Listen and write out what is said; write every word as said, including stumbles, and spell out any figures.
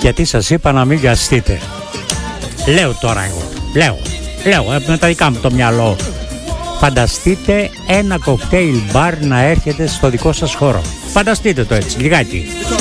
Γιατί σας είπα να μην βιαστείτε. Λέω τώρα εγώ, λέω, λέω με τα δικά μου το μυαλό. Φανταστείτε ένα κοκτέιλ μπαρ να έρχεται στο δικό σας χώρο. Φανταστείτε το έτσι, λιγάκι.